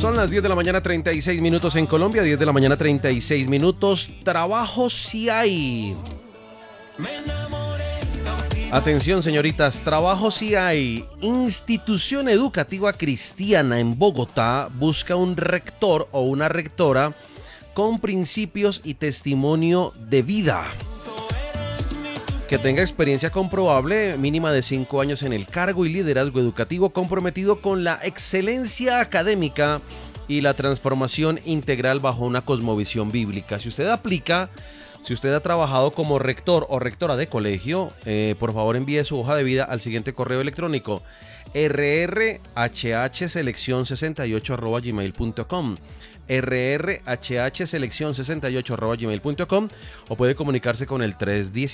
Son las 10 de la mañana 36 minutos en Colombia, 10 de la mañana 36 minutos. Trabajo sí hay. Atención, señoritas, trabajo sí hay. Institución Educativa Cristiana en Bogotá busca un rector o una rectora con principios y testimonio de vida, que tenga experiencia comprobable mínima de 5 años en el cargo y liderazgo educativo, comprometido con la excelencia académica y la transformación integral bajo una cosmovisión bíblica. Si usted aplica, si usted ha trabajado como rector o rectora de colegio, por favor envíe su hoja de vida al siguiente correo electrónico: rrhhseleccion68@gmail.com, rrhhseleccion68@gmail.com, o puede comunicarse con el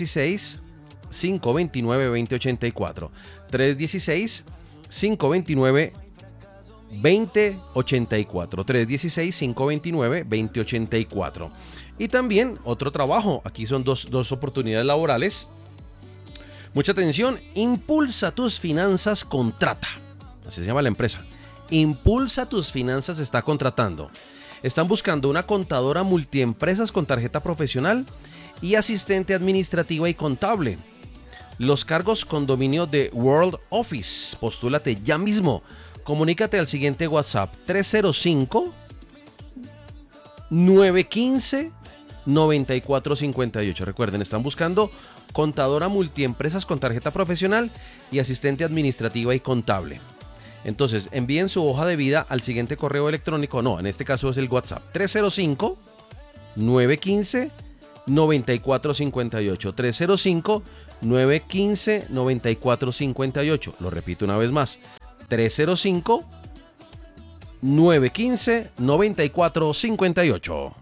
316-529-2084, 316-529-2084, 316-529-2084. Y también otro trabajo, aquí son dos oportunidades laborales. Mucha atención, Impulsa tus finanzas contrata, así se llama la empresa. Impulsa tus finanzas está contratando. Están buscando una contadora multiempresas con tarjeta profesional y asistente administrativa y contable. Los cargos con dominio de World Office. Postúlate ya mismo. Comunícate al siguiente WhatsApp: 305-915-9458. Recuerden, están buscando contadora multiempresas con tarjeta profesional y asistente administrativa y contable. Entonces, envíen su hoja de vida al siguiente correo electrónico. No, en este caso es el WhatsApp: 305-915-9458. 305-915-9458. Lo repito una vez más: 305-915-9458.